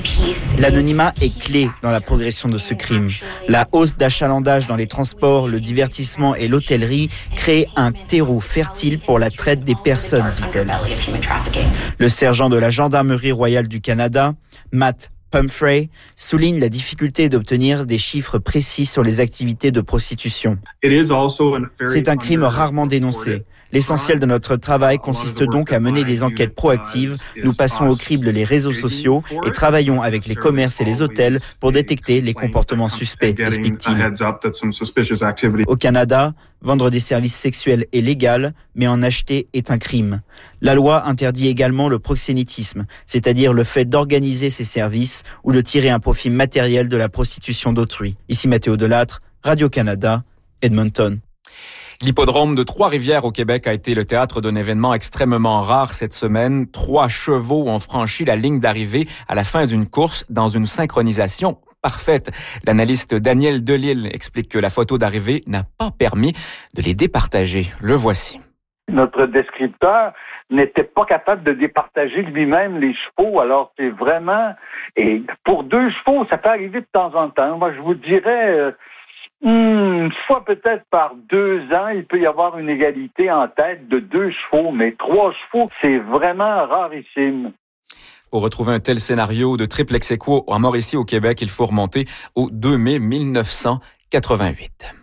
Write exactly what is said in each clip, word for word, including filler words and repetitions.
L'anonymat est clé dans la progression de ce crime. La hausse d'achalandage dans les transports, le divertissement et l'hôtellerie créent un terreau fertile pour la traite des personnes, dit-elle. Le sergent de la Gendarmerie royale du Canada, Matt Pumphrey, souligne la difficulté d'obtenir des chiffres précis sur les activités de prostitution. C'est un crime rarement dénoncé. L'essentiel de notre travail consiste donc à mener des enquêtes proactives. Nous passons au crible les réseaux sociaux et travaillons avec les commerces et les hôtels pour détecter les comportements suspects, explique-t-il. Au Canada, vendre des services sexuels est légal, mais en acheter est un crime. La loi interdit également le proxénétisme, c'est-à-dire le fait d'organiser ces services ou de tirer un profit matériel de la prostitution d'autrui. Ici Mathéo Delattre, Radio-Canada, Edmonton. L'hippodrome de Trois-Rivières au Québec a été le théâtre d'un événement extrêmement rare cette semaine. Trois chevaux ont franchi la ligne d'arrivée à la fin d'une course dans une synchronisation parfaite. L'analyste Daniel Delille explique que la photo d'arrivée n'a pas permis de les départager. Le voici. Notre descripteur n'était pas capable de départager lui-même les chevaux. Alors, c'est vraiment... Et pour deux chevaux, ça peut arriver de temps en temps. Moi, je vous dirais... Euh, Une fois peut-être par deux ans, il peut y avoir une égalité en tête de deux chevaux, mais trois chevaux, c'est vraiment rarissime. Pour retrouver un tel scénario de triple ex aequo en Mauricie au Québec, il faut remonter au deux mai mille neuf cent quatre-vingt-huit.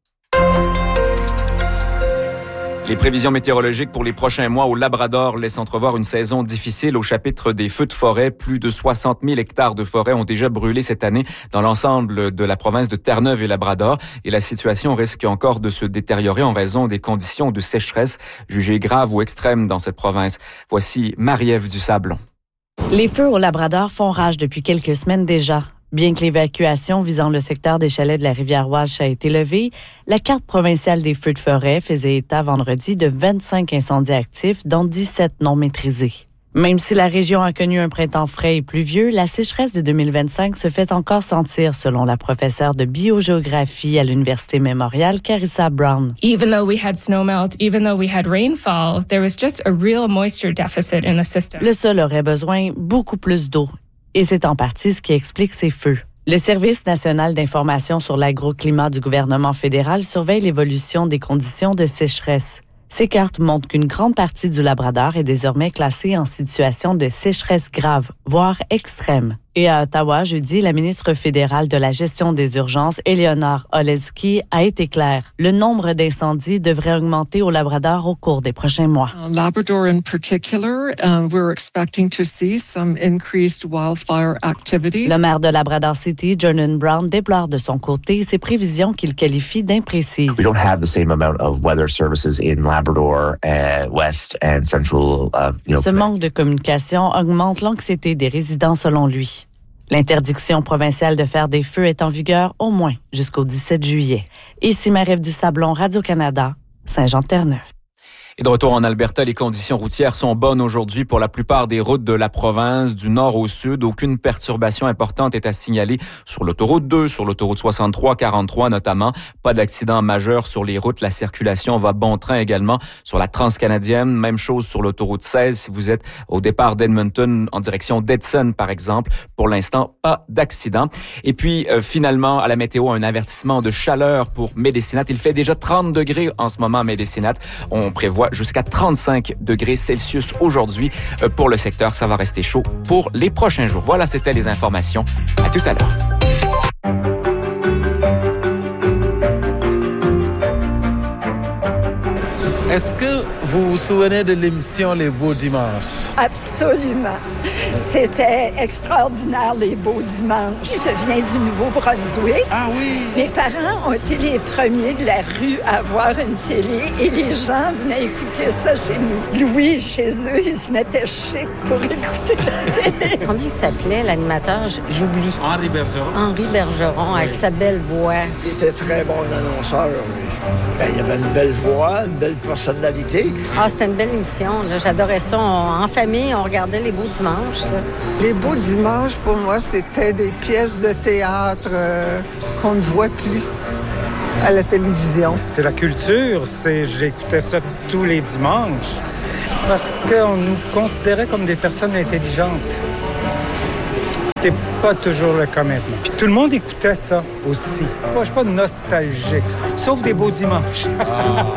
Les prévisions météorologiques pour les prochains mois au Labrador laissent entrevoir une saison difficile au chapitre des feux de forêt. Plus de soixante mille hectares de forêt ont déjà brûlé cette année dans l'ensemble de la province de Terre-Neuve et Labrador. Et la situation risque encore de se détériorer en raison des conditions de sécheresse jugées graves ou extrêmes dans cette province. Voici Marie-Ève Dusablon. Les feux au Labrador font rage depuis quelques semaines déjà. Bien que l'évacuation visant le secteur des chalets de la rivière Walsh a été levée, la carte provinciale des feux de forêt faisait état vendredi de vingt-cinq incendies actifs, dont dix-sept non maîtrisés. Même si la région a connu un printemps frais et pluvieux, la sécheresse de deux mille vingt-cinq se fait encore sentir, selon la professeure de biogéographie à l'Université Memorial, Carissa Brown. Even though we had snowmelt, even though we had rainfall, there was just a real moisture deficit in the system. Le sol aurait besoin beaucoup plus d'eau. Et c'est en partie ce qui explique ces feux. Le Service national d'information sur l'agroclimat du gouvernement fédéral surveille l'évolution des conditions de sécheresse. Ces cartes montrent qu'une grande partie du Labrador est désormais classée en situation de sécheresse grave, voire extrême. Et à Ottawa, jeudi, la ministre fédérale de la gestion des urgences, Eleonore Oleski, a été claire. Le nombre d'incendies devrait augmenter au Labrador au cours des prochains mois. Labrador in particular, uh, we're expecting to see some increased wildfire activity. Le maire de Labrador City, Jordan Brown, déplore de son côté ses prévisions qu'il qualifie d'imprécises. We don't have the same amount of weather services in Labrador, uh, West and Central. Uh, you know, Ce manque de communication augmente l'anxiété des résidents selon lui. L'interdiction provinciale de faire des feux est en vigueur au moins jusqu'au dix-sept juillet. Ici Marie-Ève Dusablon, Radio-Canada, Saint-Jean-de-Terre-Neuve. Et de retour en Alberta, les conditions routières sont bonnes aujourd'hui pour la plupart des routes de la province, du nord au sud. Aucune perturbation importante est à signaler sur l'autoroute deux, sur l'autoroute soixante-trois quarante-trois notamment. Pas d'accident majeur sur les routes. La circulation va bon train également sur la transcanadienne. Même chose sur l'autoroute seize si vous êtes au départ d'Edmonton en direction d'Edson par exemple. Pour l'instant, pas d'accident. Et puis euh, finalement, à la météo, un avertissement de chaleur pour Médécinate. Il fait déjà trente degrés en ce moment à Médécinate. On prévoit jusqu'à trente-cinq degrés Celsius aujourd'hui pour le secteur. Ça va rester chaud pour les prochains jours. Voilà, c'était les informations. À tout à l'heure. Est-ce que vous vous souvenez de l'émission Les Beaux Dimanches? Absolument. C'était extraordinaire, les Beaux Dimanches. Je viens du Nouveau-Brunswick. Ah oui? Mes parents ont été les premiers de la rue à avoir une télé et les gens venaient écouter ça chez nous. Louis, chez eux, ils se mettaient chic pour écouter la télé. Comment il s'appelait, l'animateur? J'oublie. Henri Bergeron. Henri Bergeron, oui. Avec sa belle voix. Il était très bon annonceur. Ben, il avait une belle voix, une belle personnalité. Ah, c'était une belle émission. Là. J'adorais ça. On, en famille, on regardait Les Beaux Dimanches. Là. Les Beaux Dimanches, pour moi, c'était des pièces de théâtre euh, qu'on ne voit plus à la télévision. C'est la culture. C'est, j'écoutais ça tous les dimanches parce qu'on nous considérait comme des personnes intelligentes. Ce qui n'est pas toujours le cas maintenant. Puis tout le monde écoutait ça aussi. Moi, je suis pas nostalgique, sauf des beaux dimanches. Ah.